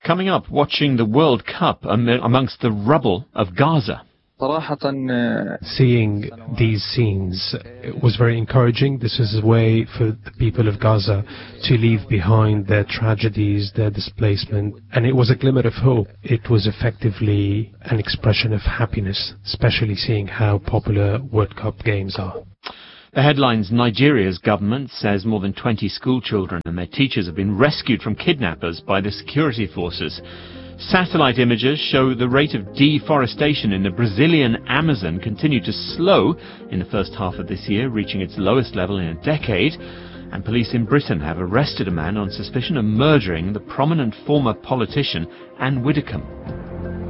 Coming up, watching the World Cup amongst the rubble of Gaza. Seeing these scenes, it was very encouraging. This is a way for the people of Gaza to leave behind their tragedies, their displacement, and it was a glimmer of hope. It was effectively an expression of happiness, especially seeing how popular World Cup games are. The headlines: Nigeria's government says more than 20 school children and their teachers have been rescued from kidnappers by the security forces. Satellite images show the rate of deforestation in the Brazilian Amazon continued to slow in the first half of this year, reaching its lowest level in a decade. And police in Britain have arrested a man on suspicion of murdering the prominent former politician Anne Widdecombe.